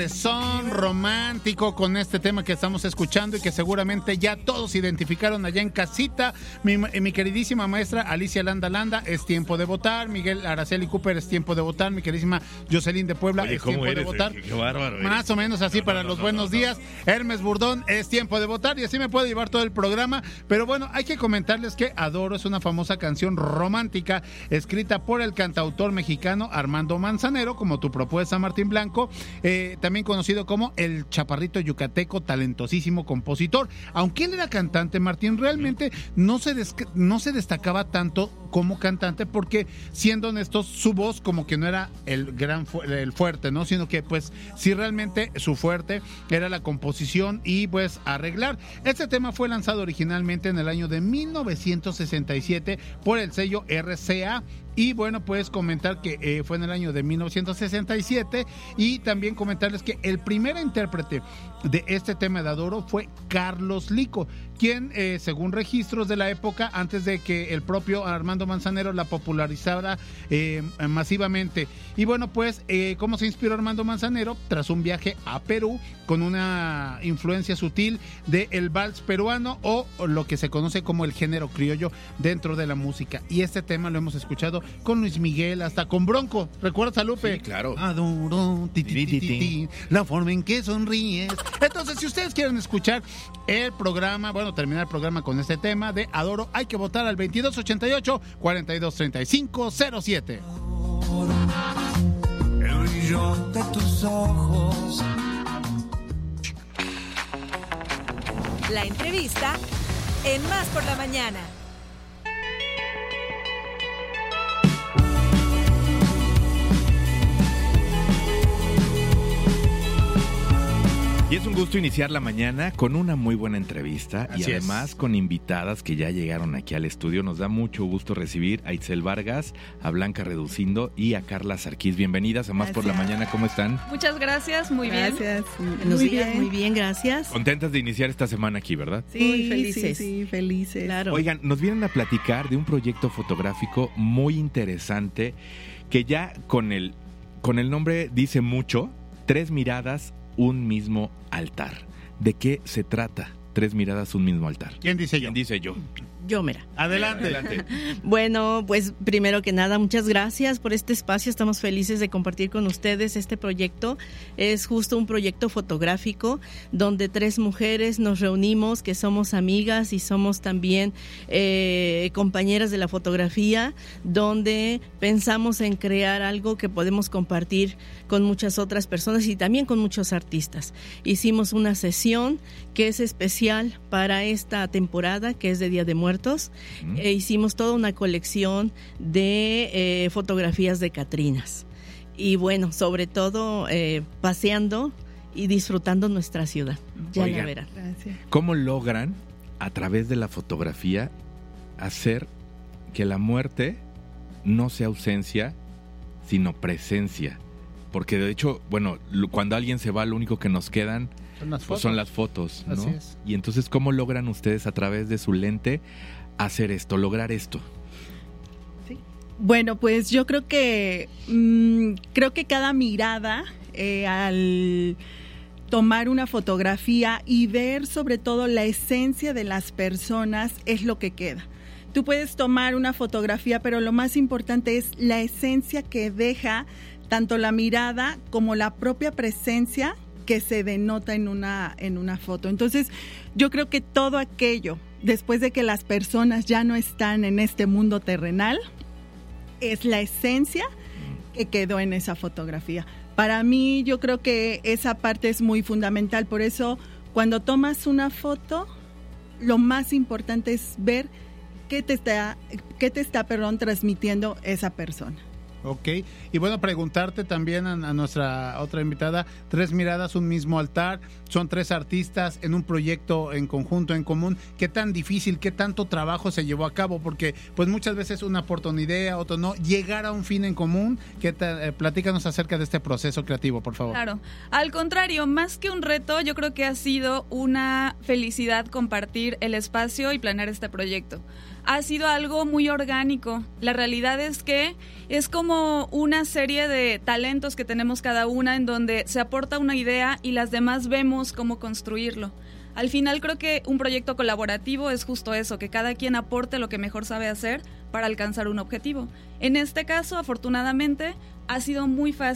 Son romántico con este tema que estamos escuchando y que seguramente ya todos identificaron allá en casita. Mi queridísima maestra Alicia Landa, es tiempo de votar. Miguel Araceli Cooper, es tiempo de votar. Mi queridísima Jocelyn de Puebla, es tiempo de votar. Qué bárbaro eres. Más o menos así para los buenos días. Hermes Burdón, es tiempo de votar, y así me puedo llevar todo el programa. Pero bueno, hay que comentarles que Adoro es una famosa canción romántica escrita por el cantautor mexicano Armando Manzanero, como tu propuesta, Martín Blanco, también conocido como el Chaparrito Yucateco, talentosísimo compositor. Aunque él era cantante, Martín, realmente no se destacaba tanto como cantante, porque siendo honestos, su voz como que no era el fuerte, ¿no? Sino que pues sí, realmente su fuerte era la composición y pues arreglar. Este tema fue lanzado originalmente en el año de 1967 por el sello RCA. Y bueno, puedes comentar que fue en el año de 1967, y también comentarles que el primer intérprete de este tema de Adoro fue Carlos Lico, quien según registros de la época, antes de que el propio Armando Manzanero la popularizara masivamente. Y bueno, pues ¿cómo se inspiró Armando Manzanero? Tras un viaje a Perú con una influencia sutil del vals peruano, o lo que se conoce como el género criollo dentro de la música. Y este tema lo hemos escuchado con Luis Miguel, hasta con Bronco. ¿Recuerdas a Lupe? Sí, claro. Adoro la forma en que sonríes. Entonces, si ustedes quieren escuchar el programa, bueno, terminar el programa con este tema de Adoro, hay que votar al 2288-423507. El brillo de tus ojos. La entrevista en Más por la Mañana. Y es un gusto iniciar la mañana con una muy buena entrevista. Así y además con invitadas que ya llegaron aquí al estudio. Nos da mucho gusto recibir a Itzel Vargas, a Blanca Reducindo y a Carla Sarquís. Bienvenidas a Más por la Mañana. ¿Cómo están? Muchas gracias, muy bien. Gracias. Buenos días, muy bien, gracias. Contentas de iniciar esta semana aquí, ¿verdad? Sí, Muy felices. Sí, felices. Claro. Oigan, nos vienen a platicar de un proyecto fotográfico muy interesante que ya con el nombre dice mucho. 3 miradas, un mismo altar. ¿De qué se trata? 3 miradas, un mismo altar. ¿Quién dice yo? ¿Quién dice yo? Yo, mira. Adelante. Bueno, pues primero que nada, muchas gracias por este espacio. Estamos felices de compartir con ustedes este proyecto. Es justo un proyecto fotográfico donde 3 mujeres nos reunimos, que somos amigas y somos también compañeras de la fotografía, donde pensamos en crear algo que podemos compartir con muchas otras personas y también con muchos artistas. Hicimos una sesión que es especial para esta temporada, que es de Día de Muertos. Hicimos toda una colección de fotografías de Catrinas. Y bueno, sobre todo paseando y disfrutando nuestra ciudad. Ya la verán. Gracias. ¿Cómo logran, a través de la fotografía, hacer que la muerte no sea ausencia, sino presencia? Porque de hecho, bueno, cuando alguien se va, lo único que nos quedan son las fotos, ¿no? Así es. Y entonces, ¿cómo logran ustedes a través de su lente hacer esto, lograr esto? Sí. Bueno, pues yo creo que cada mirada al tomar una fotografía y ver sobre todo la esencia de las personas es lo que queda. Tú puedes tomar una fotografía, pero lo más importante es la esencia que deja tanto la mirada como la propia presencia que se denota en una foto. Entonces, yo creo que todo aquello, después de que las personas ya no están en este mundo terrenal, es la esencia que quedó en esa fotografía. Para mí, yo creo que esa parte es muy fundamental. Por eso, cuando tomas una foto, lo más importante es ver qué te está transmitiendo esa persona. Ok, y bueno, preguntarte también a nuestra otra invitada, 3 miradas, un mismo altar, son 3 artistas en un proyecto en conjunto, en común. ¿Qué tan difícil, qué tanto trabajo se llevó a cabo? Porque pues muchas veces una aporta una idea, otro no, llegar a un fin en común. Platícanos acerca de este proceso creativo, por favor. Claro, al contrario, más que un reto, yo creo que ha sido una felicidad compartir el espacio y planear este proyecto. ha sido algo muy orgánico. La realidad es que es como una serie de talentos que tenemos cada una en donde se aporta una idea y las demás vemos cómo construirlo. Al final creo que un proyecto colaborativo es justo eso, que cada quien aporte lo que mejor sabe hacer para alcanzar un objetivo. En este caso, afortunadamente, ha sido muy fácil